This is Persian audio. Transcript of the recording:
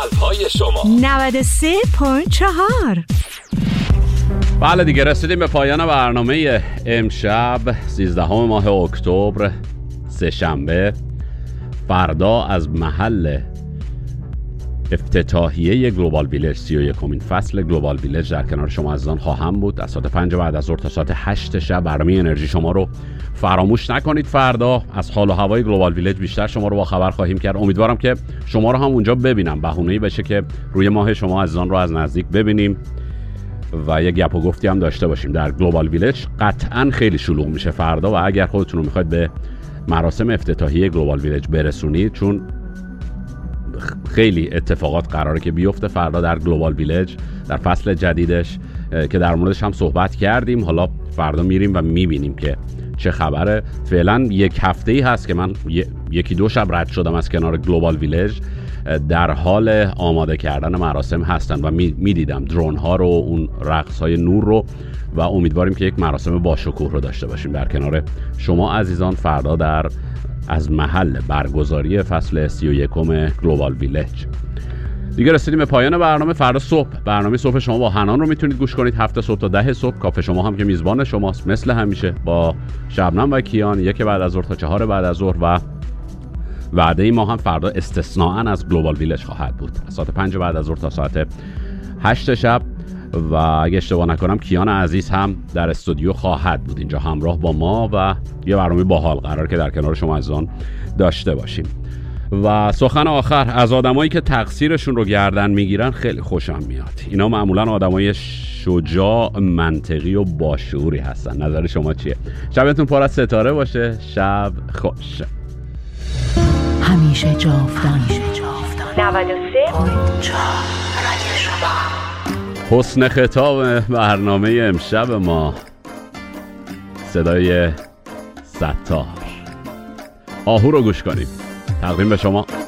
قلب‌های شما 93.4. بله دیگه رسیدیم به پایان برنامه امشب 13 ماه اکتبر سه‌شنبه. فردا از محل افتتاحیه گلوبال ویلج 31مین فصل گلوبال ویلج در کنار شما عزیزان خواهم بود. از ساعت 5 بعد از ظهر تا ساعت 8 شب. برنامه انرژی شما رو فراموش نکنید. فردا از حال و هوای گلوبال ویلج بیشتر شما رو با خبر خواهیم کرد. امیدوارم که شما رو هم اونجا ببینم. بهونه‌ای بشه که روی ماه شما عزیزان رو از نزدیک ببینیم و یه گپ و گفتی هم داشته باشیم. در گلوبال ویلج قطعاً خیلی شلوغ میشه فردا و اگر خودتون رو میخواید به مراسم افتتاحیه گلوبال ویلج برسونید، چون خیلی اتفاقات قراره که بیفته فردا در گلوبال ویلج در فصل جدیدش که در موردش هم صحبت کردیم. حالا فردا میریم و میبینیم که چه خبره. فعلا یک هفته‌ای هست که من یکی دو شب رد شدم از کنار گلوبال ویلج. در حال آماده کردن مراسم هستن و میدیدم درون ها رو، اون رقص های نور رو، و امیدواریم که یک مراسم باشکوه رو داشته باشیم در کنار شما عزیزان فردا از محل برگزاری فصل 31م گلوبال ویلج. دیگه رسیدیم به پایان برنامه. فردا صبح برنامه صبح شما با حنان رو میتونید گوش کنید. 7 صبح تا 10 صبح. کافه شما هم که میزبان شماست مثل همیشه با شبنم و کیان، 1 بعد از ظهر تا 4 بعد از ظهر، و وعده ما هم فردا استثناءً از گلوبال ویلج خواهد بود از ساعت 5 بعد از ظهر تا ساعت 8 شب. و اگه اشتباه نکنم کیان عزیز هم در استودیو خواهد بود اینجا همراه با ما و یه برنامه باحال قرار که در کنار شما عزیزان داشته باشیم. و سخن آخر از آدمایی که تقصیرشون رو گردن میگیرن خیلی خوشم میاد. اینا معمولا آدمای شجاع، منطقی و باشعوری هستن. نظر شما چیه؟ شبتون پر از ستاره باشه. شب خوش. همیشه جاودان 93.4 حسن خطاب برنامه امشب ما صدای ستار. آهو رو گوش کنیم. تقدیم به شما.